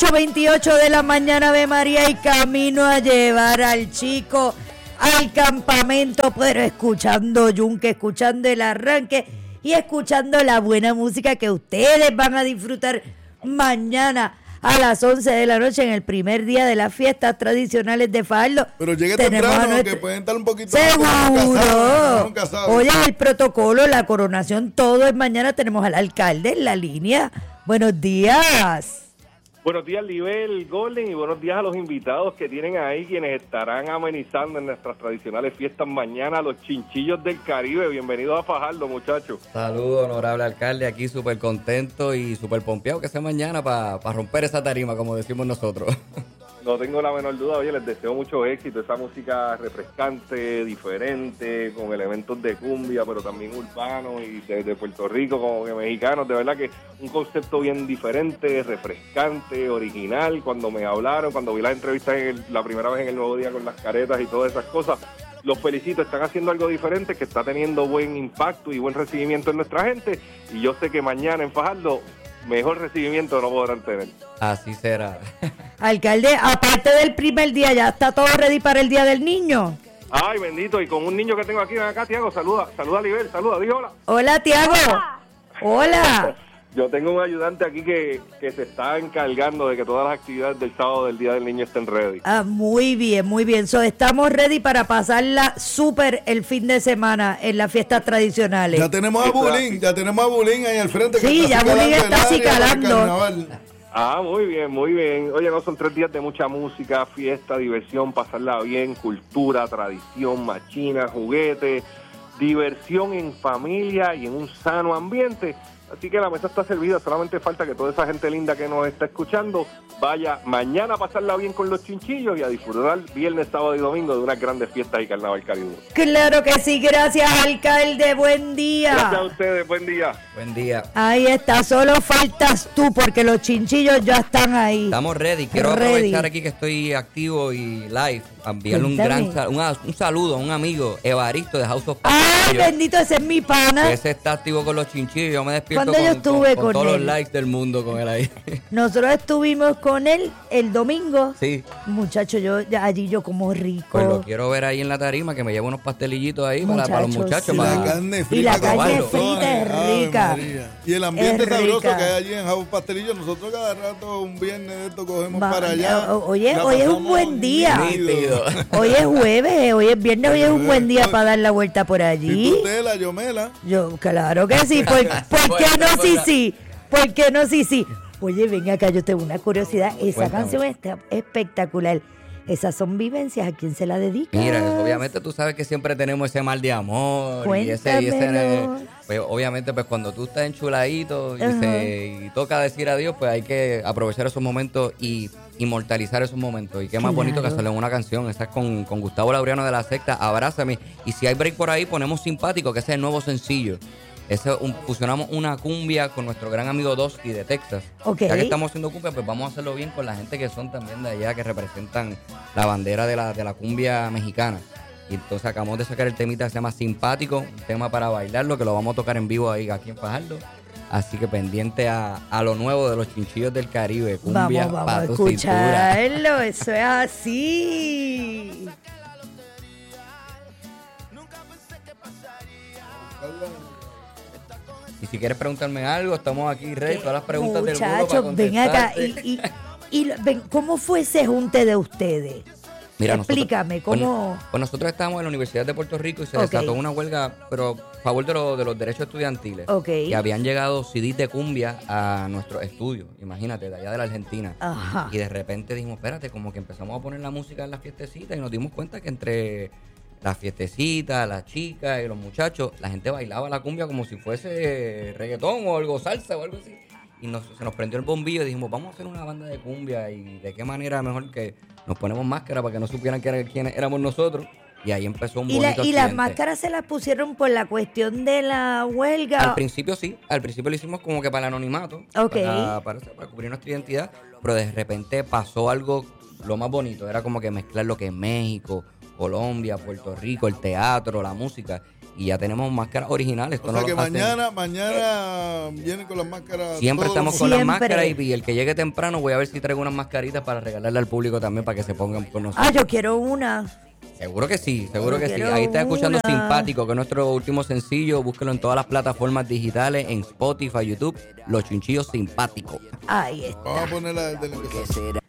8:28 de la mañana, Ave María, y camino a llevar al chico al campamento, pero escuchando Yunque, escuchando el arranque y escuchando la buena música que ustedes van a disfrutar mañana a las 11 de la noche en el primer día de las fiestas tradicionales de Fajardo. Pero llegue temprano, que pueden estar un poquito seguro. Oye, el protocolo, la coronación, todo es mañana. Tenemos al alcalde en la línea. Buenos días. Buenos días, Libel, Golden, y buenos días a los invitados que tienen ahí, quienes estarán amenizando en nuestras tradicionales fiestas mañana, los Chinchillos del Caribe. Bienvenidos a Fajardo, muchachos. Saludos, honorable alcalde, aquí súper contento y súper pompeado que sea mañana para romper esa tarima, como decimos nosotros. No tengo la menor duda, oye, les deseo mucho éxito, esa música refrescante, diferente, con elementos de cumbia, pero también urbano y de Puerto Rico, como que mexicanos, de verdad que un concepto bien diferente, refrescante, original. Cuando me hablaron, cuando vi las entrevistas la primera vez en el Nuevo Día con las caretas y todas esas cosas, los felicito, están haciendo algo diferente que está teniendo buen impacto y buen recibimiento en nuestra gente, y yo sé que mañana en Fajardo mejor recibimiento no podrán tener. Así será. Alcalde, aparte del primer día, ¿ya está todo ready para el Día del Niño? Ay, bendito, y con un niño que tengo aquí, ven acá, Tiago, saluda a Libel, saluda, di hola. Hola, Tiago. Hola. Yo tengo un ayudante aquí que se está encargando de que todas las actividades del sábado del Día del Niño estén ready. Muy bien, muy bien. Estamos ready para pasarla súper el fin de semana en las fiestas tradicionales. Ya tenemos a Bulín ahí al frente. Sí, ya Bulín está acicalando. Muy bien, muy bien. Oye, no, son 3 días de mucha música, fiesta, diversión, pasarla bien, cultura, tradición, machina, juguete, diversión en familia y en un sano ambiente. Así que la mesa está servida, solamente falta que toda esa gente linda que nos está escuchando vaya mañana a pasarla bien con los Chinchillos y a disfrutar viernes, sábado y domingo de unas grandes fiestas y carnaval caribeño. Claro que sí, gracias, alcalde, buen día. Gracias a ustedes, buen día. Buen día. Ahí está, solo faltas tú porque los Chinchillos ya están ahí. Estamos ready. Quiero aprovechar aquí que estoy activo y live, enviarle un saludo a un amigo, Evaristo de House of Pastillos. Ay, bendito, ese es mi pana. Ese está activo con los Chinchillos. Yo me despierto Cuando yo estuve con todos él, los likes del mundo con él ahí. Nosotros estuvimos con él el domingo. Sí. Muchacho, allí yo como rico. Pues lo quiero ver ahí en la tarima, que me lleve unos pastelillitos ahí para los muchachos. Sí. La carne frita. Y la carne frita es rica. Y el ambiente sabroso rica que hay allí en House Pastelillo. Nosotros cada rato, un viernes de esto, cogemos para allá. Hoy es un buen día. Nítido. Hoy es jueves, hoy es viernes, hoy es un buen día para dar la vuelta por allí. ¿Y tú tela, yo mela? Yo, claro que sí. ¿Por qué no sí? ¿Por qué no sí? Oye, ven acá, yo tengo una curiosidad. Esa canción está espectacular. Esas son vivencias. ¿A quién se la dedica? Mira, obviamente tú sabes que siempre tenemos ese mal de amor. Cuéntamelo. Pues obviamente, pues cuando tú estás enchuladito y toca decir adiós, pues hay que aprovechar esos momentos y inmortalizar esos momentos. Y qué más bonito que hacerlo en una canción. Esa es con Gustavo Laureano de La Secta, Abrázame. Y si hay break por ahí, ponemos Simpático, que ese es el nuevo sencillo. Fusionamos una cumbia con nuestro gran amigo Dosky de Texas. Okay. Ya que estamos haciendo cumbia, pues vamos a hacerlo bien con la gente que son también de allá, que representan la bandera de la cumbia mexicana. Y entonces acabamos de sacar el temita que se llama Simpático, un tema para bailarlo, que lo vamos a tocar en vivo ahí aquí en Fajardo. Así que pendiente a lo nuevo de los Chinchillos del Caribe, cumbia vamos para a tu cintura. escucharlo, eso es así. Y si quieres preguntarme algo, estamos aquí, Rey, todas las preguntas del mundo para Muchachos, ven acá. Ven, ¿cómo fue ese junte de ustedes? Mira, explícame, ¿cómo? Pues nosotros estábamos en la Universidad de Puerto Rico y se desató una huelga, pero a favor de los derechos estudiantiles. Y habían llegado CDs de cumbia a nuestros estudios, imagínate, de allá de la Argentina. Ajá. Y de repente dijimos, espérate, como que empezamos a poner la música en las fiestecitas y nos dimos cuenta que entre las fiestecitas, las chicas y los muchachos, la gente bailaba la cumbia como si fuese reggaetón o algo salsa o algo así. Y se nos prendió el bombillo y dijimos, vamos a hacer una banda de cumbia. Y de qué manera mejor que nos ponemos máscara para que no supieran quiénes éramos nosotros. Y ahí empezó un bonito accidente. ¿Y las máscaras se las pusieron por la cuestión de la huelga? Al principio sí, al principio lo hicimos como que para el anonimato, para cubrir nuestra identidad, pero de repente pasó algo, lo más bonito, era como que mezclar lo que es México, Colombia, Puerto Rico, el teatro, la música. y ya tenemos máscaras originales. Esto O no sea que lo hacen. mañana vienen con las máscaras. Siempre todos estamos los con las Siempre. máscaras y el que llegue temprano voy a ver si traigo unas mascaritas para regalarle al público también para que se pongan con nosotros. Ah, yo quiero una. Seguro que sí, seguro que sí. Quiero Ahí está escuchando una. Simpático, que es nuestro último sencillo. Búsquelo en todas las plataformas digitales, en Spotify, YouTube, Los Chinchillos Simpáticos. Ahí está. Vamos a ponerla desde el empezar.